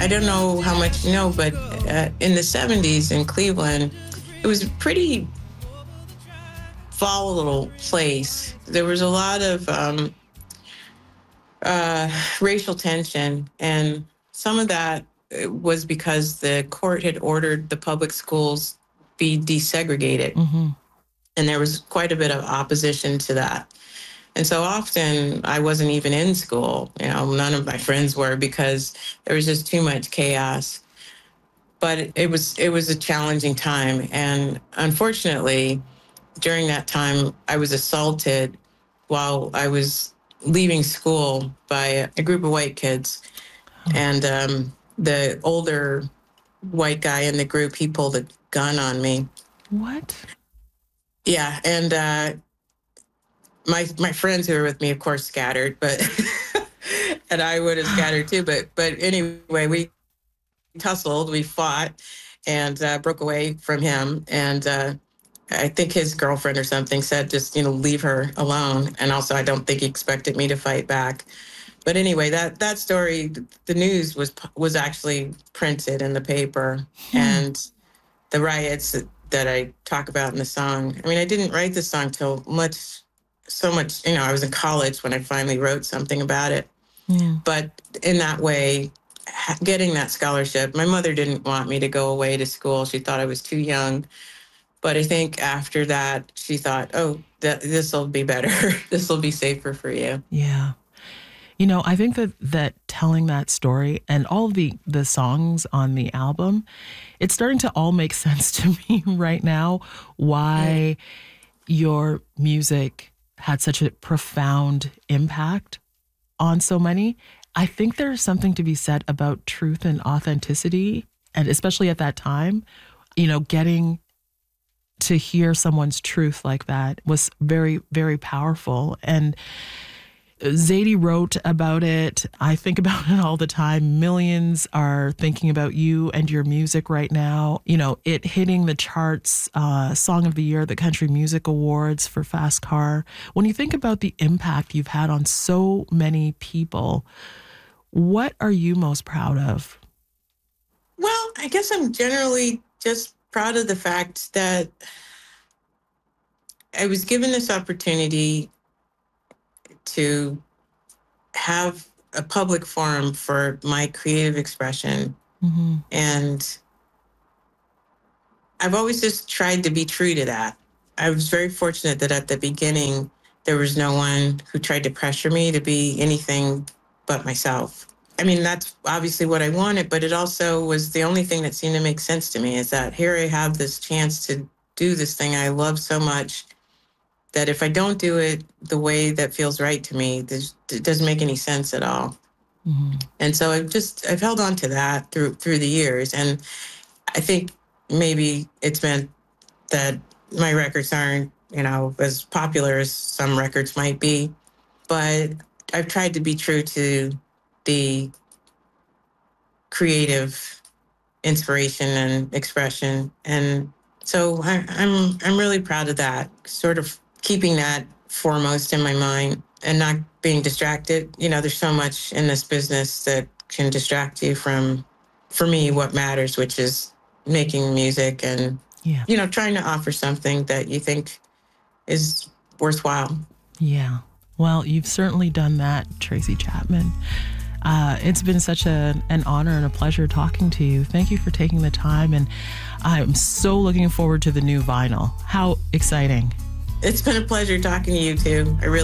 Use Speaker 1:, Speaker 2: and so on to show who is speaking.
Speaker 1: I don't know how much you know, but in the 70s in Cleveland, it was a pretty volatile place. There was a lot of racial tension, and some of that was because the court had ordered the public schools be desegregated.
Speaker 2: Mm-hmm.
Speaker 1: And there was quite a bit of opposition to that. And so often I wasn't even in school. You know, none of my friends were, because there was just too much chaos. But it was a challenging time. And unfortunately, during that time, I was assaulted while I was leaving school by a group of white kids. And the older white guy in the group, he pulled a gun on me.
Speaker 2: What?
Speaker 1: Yeah. And my friends who were with me, of course, scattered, but and I would have scattered too. But anyway, we tussled, we fought, and broke away from him. And I think his girlfriend or something said, just, leave her alone. And also, I don't think he expected me to fight back. But anyway, that story, the news was actually printed in the paper. And the riots that I talk about in the song, I mean, I didn't write the song till so much, I was in college when I finally wrote something about it.
Speaker 2: Yeah.
Speaker 1: But in that way, getting that scholarship, my mother didn't want me to go away to school. She thought I was too young. But I think after that, she thought, this will be better. This will be safer for you.
Speaker 2: Yeah. I think that telling that story and all of the songs on the album, it's starting to all make sense to me right now, why your music had such a profound impact on so many. I think there's something to be said about truth and authenticity, and especially at that time, getting to hear someone's truth like that was very, very powerful. And Zadie wrote about it. I think about it all the time. Millions are thinking about you and your music right now. It hitting the charts, Song of the Year, the Country Music Awards for Fast Car. When you think about the impact you've had on so many people, what are you most proud of?
Speaker 1: Well, I guess I'm generally just proud of the fact that I was given this opportunity to have a public forum for my creative expression.
Speaker 2: Mm-hmm.
Speaker 1: And I've always just tried to be true to that. I was very fortunate that at the beginning, there was no one who tried to pressure me to be anything but myself. I mean, that's obviously what I wanted, but it also was the only thing that seemed to make sense to me, is that here I have this chance to do this thing I love so much, that if I don't do it the way that feels right to me, it doesn't make any sense at all.
Speaker 2: Mm-hmm.
Speaker 1: And so I've held on to that through the years. And I think maybe it's meant that my records aren't, as popular as some records might be, but I've tried to be true to the creative inspiration and expression. And so I'm really proud of that, sort of keeping that foremost in my mind and not being distracted. There's so much in this business that can distract you from, for me, what matters, which is making music and, trying to offer something that you think is worthwhile.
Speaker 2: Yeah. Well, you've certainly done that, Tracy Chapman. It's been such an honor and a pleasure talking to you. Thank you for taking the time. And I'm so looking forward to the new vinyl. How exciting.
Speaker 1: It's been a pleasure talking to you too. I really